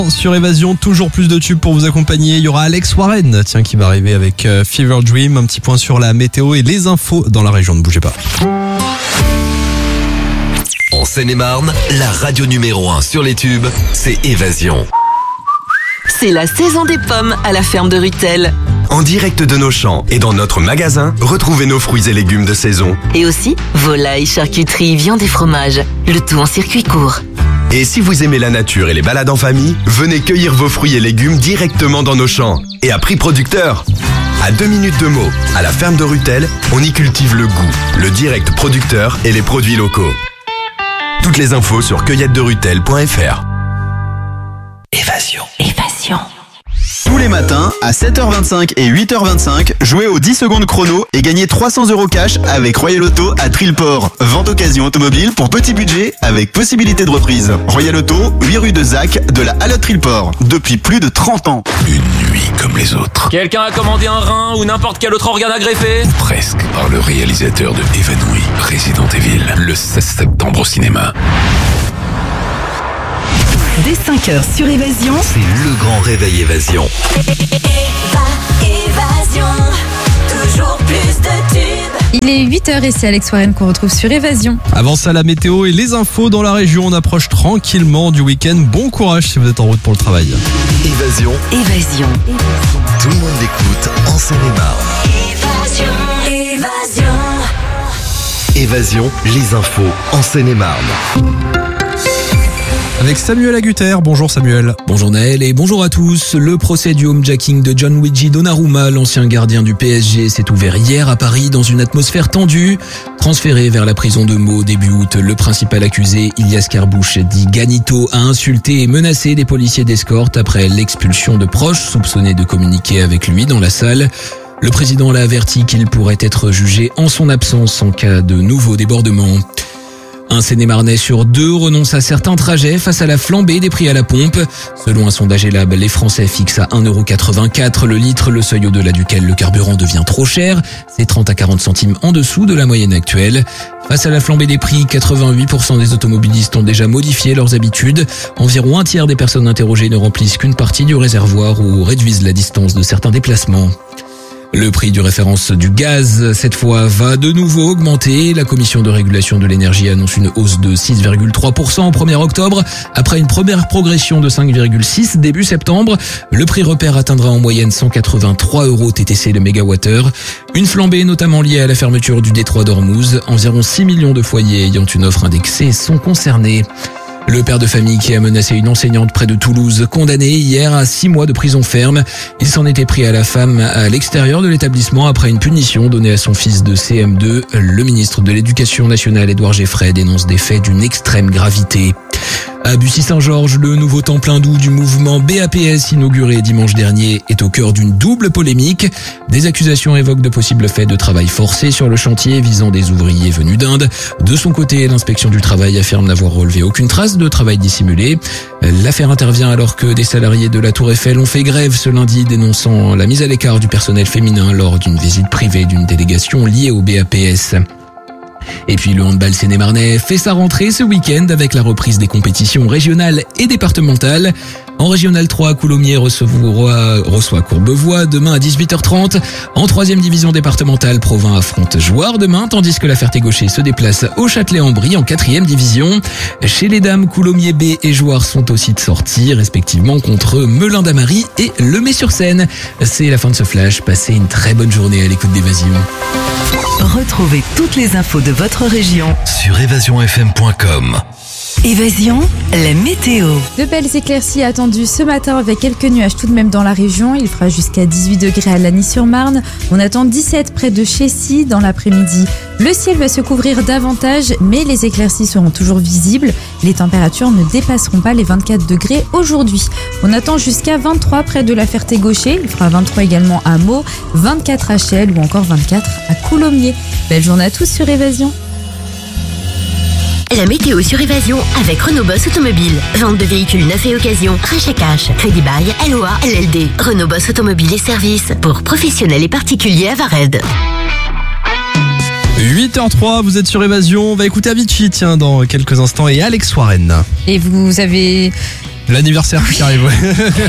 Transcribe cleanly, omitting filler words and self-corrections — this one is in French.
Sur Évasion, toujours plus de tubes pour vous accompagner. Il y aura Alex Warren, qui va arriver avec Fever Dream. Un petit point sur la météo et les infos dans la région. Ne bougez pas. En Seine-et-Marne, la radio numéro 1 sur les tubes, c'est Évasion. C'est la saison des pommes à la ferme de Ruttel. En direct de nos champs et dans notre magasin, retrouvez nos fruits et légumes de saison. Et aussi, volailles, charcuterie, viande et fromage. Le tout en circuit court. Et si vous aimez la nature et les balades en famille, venez cueillir vos fruits et légumes directement dans nos champs. Et à prix producteur. À 2 minutes de Meaux, à la ferme de Ruttel, on y cultive le goût, le direct producteur et les produits locaux. Toutes les infos sur cueilletederuttel.fr. Évasion. Tous les matins, à 7h25 et 8h25, jouez aux 10 secondes chrono et gagnez 300 € cash avec Royal Auto à Trillport. Vente occasion automobile pour petit budget avec possibilité de reprise. Royal Auto, 8 rue de Zac, de la Halle Trillport. Depuis plus de 30 ans. Une nuit comme les autres. Quelqu'un a commandé un rein ou n'importe quel autre organe à greffer? Ou presque, par le réalisateur de Évanoui, Resident Evil, le 16 septembre au cinéma. Dès 5h sur Évasion, C'est le grand réveil Évasion. Évasion, toujours plus de tubes. Il est 8h et c'est Alex Warren qu'on retrouve sur Évasion. Avant ça, la météo et les infos dans la région. On approche tranquillement du week-end. Bon courage si vous êtes en route pour le travail. Évasion, tout le monde l'écoute en Seine-et-Marne. Évasion, les infos en Seine-et-Marne. Avec Samuel Agutter. Bonjour Samuel. Bonjour Naël et bonjour à tous. Le procès du homejacking de Gianluigi Donnarumma, l'ancien gardien du PSG, s'est ouvert hier à Paris dans une atmosphère tendue. Transféré vers la prison de Meaux début août, le principal accusé, Ilias Karbouch, dit Ganito, a insulté et menacé des policiers d'escorte après l'expulsion de proches soupçonnés de communiquer avec lui dans la salle. Le président l'a averti qu'il pourrait être jugé en son absence en cas de nouveau débordement. Un Seine-et-Marnais sur 2 renonce à certains trajets face à la flambée des prix à la pompe. Selon un sondage Elab, les Français fixent à 1,84 € le litre, le seuil au-delà duquel le carburant devient trop cher. C'est 30 à 40 centimes en dessous de la moyenne actuelle. Face à la flambée des prix, 88% des automobilistes ont déjà modifié leurs habitudes. Environ un tiers des personnes interrogées ne remplissent qu'une partie du réservoir ou réduisent la distance de certains déplacements. Le prix du référence du gaz, cette fois, va de nouveau augmenter. La Commission de régulation de l'énergie annonce une hausse de 6,3% au 1er octobre. Après une première progression de 5,6 début septembre, le prix repère atteindra en moyenne 183 € TTC le mégawattheure. Une flambée notamment liée à la fermeture du détroit d'Ormuz. Environ 6 millions de foyers ayant une offre indexée sont concernés. Le père de famille qui a menacé une enseignante près de Toulouse, condamné hier à 6 mois de prison ferme. Il s'en était pris à la femme à l'extérieur de l'établissement après une punition donnée à son fils de CM2. Le ministre de l'Éducation nationale, Édouard Geffray, dénonce des faits d'une extrême gravité. À Bussy-Saint-Georges, le nouveau temps plein doux du mouvement BAPS inauguré dimanche dernier est au cœur d'une double polémique. Des accusations évoquent de possibles faits de travail forcé sur le chantier visant des ouvriers venus d'Inde. De son côté, l'inspection du travail affirme n'avoir relevé aucune trace de travail dissimulé. L'affaire intervient alors que des salariés de la Tour Eiffel ont fait grève ce lundi, dénonçant la mise à l'écart du personnel féminin lors d'une visite privée d'une délégation liée au BAPS. Et puis le handball Seine-et-Marnais fait sa rentrée ce week-end avec la reprise des compétitions régionales et départementales. En Régional 3, Coulommiers reçoit Courbevoie demain à 18h30. En 3e division départementale, Provins affronte Jouarre demain, tandis que la Ferté-Gaucher se déplace au Châtelet-en-Brie en 4e division. Chez les dames, Coulommiers B et Jouarre sont aussi de sortie, respectivement contre Melun-d'Amary et Lemay-sur-Seine. C'est la fin de ce flash. Passez une très bonne journée à l'écoute d'Évasion. Retrouvez toutes les infos de votre région Sur évasionfm.com. Évasion, la météo. De belles éclaircies attendues ce matin avec quelques nuages tout de même dans la région. Il fera jusqu'à 18 degrés à Lagny-sur-Marne. On attend 17 près de Chécy dans l'après-midi. Le ciel va se couvrir davantage, mais les éclaircies seront toujours visibles. Les températures ne dépasseront pas les 24 degrés aujourd'hui. On attend jusqu'à 23 près de la Ferté-Gaucher. Il fera 23 également à Meaux, 24 à Chelles ou encore 24 à Coulommiers. Belle journée à tous sur Évasion. La météo sur Évasion avec Renault Boss Automobile. Vente de véhicules neufs et occasion, rachat cash, crédit bail, LOA, LLD. Renault Boss Automobile et services pour professionnels et particuliers à Vared. 8h03, vous êtes sur Évasion. On va écouter Avicii, dans quelques instants, et Alex Warren. Et vous avez L'anniversaire qui arrive, ouais.